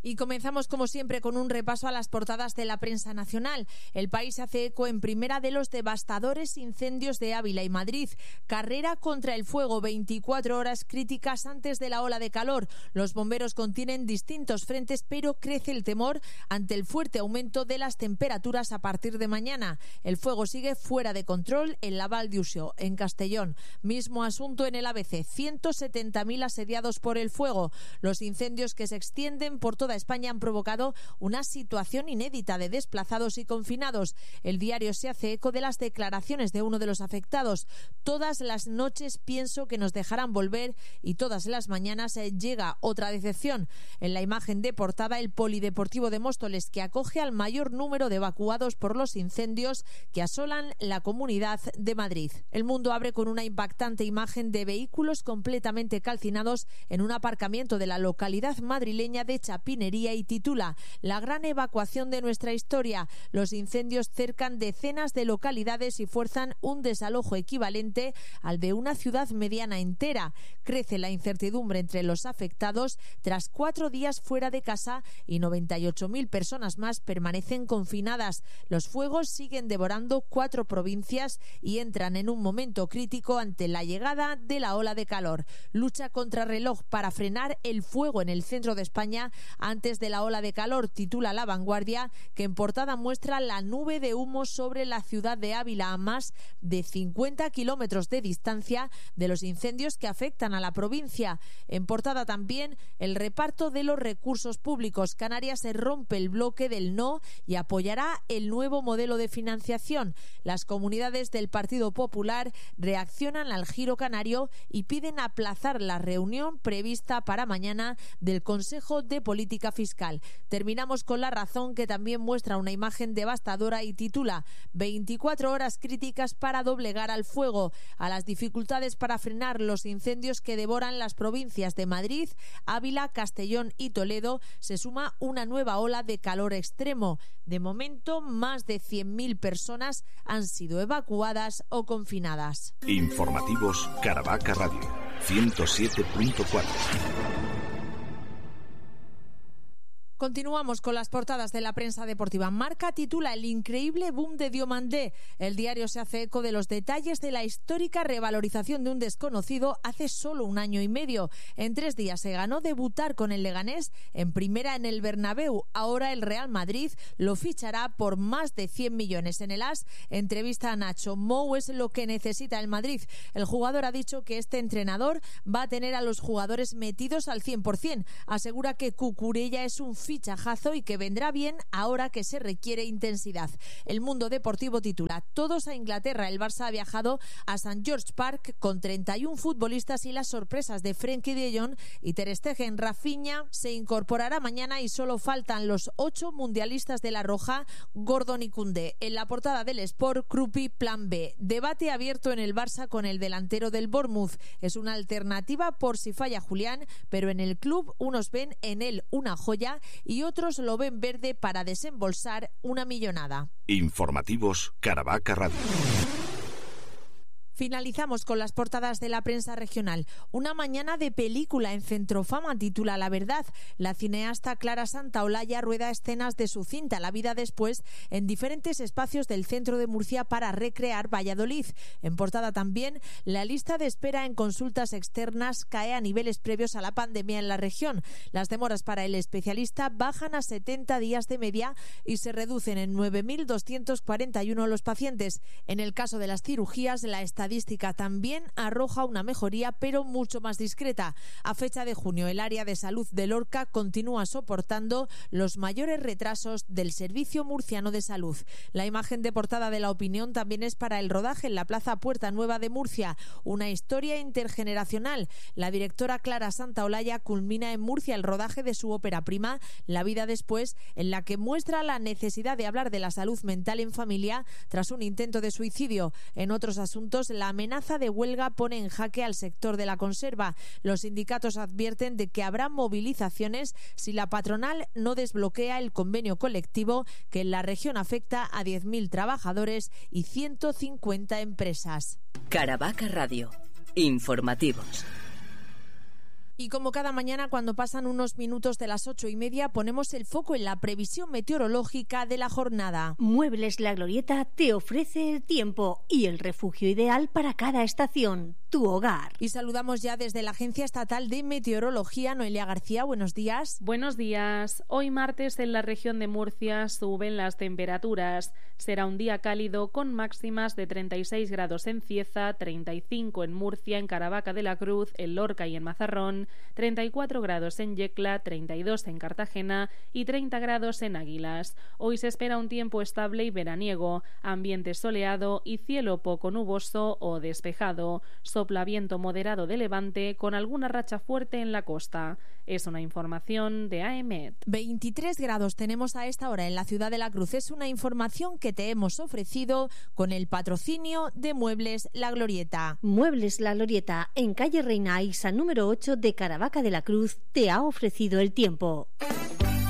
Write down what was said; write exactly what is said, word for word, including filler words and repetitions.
Y comenzamos, como siempre, con un repaso a las portadas de la prensa nacional. El País hace eco en primera de los devastadores incendios de Ávila y Madrid. Carrera contra el fuego, veinticuatro horas críticas antes de la ola de calor. Los bomberos contienen distintos frentes, pero crece el temor ante el fuerte aumento de las temperaturas a partir de mañana. El fuego sigue fuera de control en la Val d'Uixó, en Castellón. Mismo asunto en el A B C, ciento setenta mil asediados por el fuego. Los incendios que se extienden por toda España han provocado una situación inédita de desplazados y confinados. El Diario se hace eco de las declaraciones de uno de los afectados. Todas las noches pienso que nos dejarán volver y todas las mañanas llega otra decepción. En la imagen de portada, el Polideportivo de Móstoles, que acoge al mayor número de evacuados por los incendios que asolan la Comunidad de Madrid. El Mundo abre con una impactante imagen de vehículos completamente calcinados en un aparcamiento de la localidad madrileña de Chapín y titula: La gran evacuación de nuestra historia. Los incendios cercan decenas de localidades y fuerzan un desalojo equivalente al de una ciudad mediana entera. Crece la incertidumbre entre los afectados tras cuatro días fuera de casa y noventa y ocho mil personas más permanecen confinadas. Los fuegos siguen devorando cuatro provincias y entran en un momento crítico ante la llegada de la ola de calor. Lucha contra reloj para frenar el fuego en el centro de España antes de la ola de calor, titula La Vanguardia, que en portada muestra la nube de humo sobre la ciudad de Ávila a más de cincuenta kilómetros de distancia de los incendios que afectan a la provincia. En portada también el reparto de los recursos públicos. Canarias se rompe el bloque del no y apoyará el nuevo modelo de financiación. Las comunidades del Partido Popular reaccionan al giro canario y piden aplazar la reunión prevista para mañana del Consejo de Política Fiscal. Terminamos con La Razón, que también muestra una imagen devastadora y titula: veinticuatro horas críticas para doblegar al fuego. A las dificultades para frenar los incendios que devoran las provincias de Madrid, Ávila, Castellón y Toledo se suma una nueva ola de calor extremo. De momento, más de cien mil personas han sido evacuadas o confinadas. Informativos Caravaca Radio ciento siete punto cuatro. Continuamos con las portadas de la prensa deportiva. Marca titula: El increíble boom de Diomandé. El Diario se hace eco de los detalles de la histórica revalorización de un desconocido hace solo un año y medio. En tres días se ganó debutar con el Leganés en primera en el Bernabéu. Ahora el Real Madrid lo fichará por más de cien millones. En el As, entrevista a Nacho. Mou es lo que necesita el Madrid. El jugador ha dicho que este entrenador va a tener a los jugadores metidos al cien por ciento. Asegura que Cucurella es un fichajazo y que vendrá bien ahora que se requiere intensidad. El Mundo Deportivo titula: Todos a Inglaterra. El Barça ha viajado a Saint George Park con treinta y uno futbolistas y las sorpresas de Frenkie de Jong y Ter Stegen. Rafinha se incorporará mañana y solo faltan los ocho mundialistas de la Roja, Gordon y Koundé. En la portada del Sport, Krupi plan B. Debate abierto en el Barça con el delantero del Bournemouth. Es una alternativa por si falla Julián, pero en el club unos ven en él una joya y otros lo ven verde para desembolsar una millonada. Informativos Caravaca Radio. Finalizamos con las portadas de la prensa regional. Una mañana de película en Centrofama, titula La Verdad. La cineasta Clara Santaolalla rueda escenas de su cinta La vida después en diferentes espacios del centro de Murcia para recrear Valladolid. En portada también, la lista de espera en consultas externas cae a niveles previos a la pandemia en la región. Las demoras para el especialista bajan a setenta días de media y se reducen en nueve mil doscientos cuarenta y uno los pacientes. En el caso de las cirugías, la estadística también arroja una mejoría, pero mucho más discreta. A fecha de junio, el área de salud de Lorca continúa soportando los mayores retrasos del Servicio Murciano de Salud. La imagen de portada de La Opinión también es para el rodaje en la Plaza Puerta Nueva de Murcia, una historia intergeneracional. La directora Clara Santaolalla culmina en Murcia el rodaje de su ópera prima, La vida después, en la que muestra la necesidad de hablar de la salud mental en familia tras un intento de suicidio. En otros asuntos, la amenaza de huelga pone en jaque al sector de la conserva. Los sindicatos advierten de que habrá movilizaciones si la patronal no desbloquea el convenio colectivo que en la región afecta a diez mil trabajadores y ciento cincuenta empresas. Caravaca Radio. Informativos. Y como cada mañana, cuando pasan unos minutos de las ocho y media, ponemos el foco en la previsión meteorológica de la jornada. Muebles La Glorieta te ofrece el tiempo y el refugio ideal para cada estación, tu hogar. Y saludamos ya desde la Agencia Estatal de Meteorología, Noelia García. Buenos días. Buenos días. Hoy martes en la región de Murcia suben las temperaturas. Será un día cálido con máximas de treinta y seis grados en Cieza, treinta y cinco en Murcia, en Caravaca de la Cruz, en Lorca y en Mazarrón, treinta y cuatro grados en Yecla, treinta y dos en Cartagena y treinta grados en Águilas. Hoy se espera un tiempo estable y veraniego, ambiente soleado y cielo poco nuboso o despejado. Sopla viento moderado de levante con alguna racha fuerte en la costa. Es una información de AEMET. veintitrés grados tenemos a esta hora en la ciudad de la Cruz. Es una información que te hemos ofrecido con el patrocinio de Muebles La Glorieta. Muebles La Glorieta, en calle Reina Aixa número ocho de Caravaca de la Cruz, te ha ofrecido el tiempo.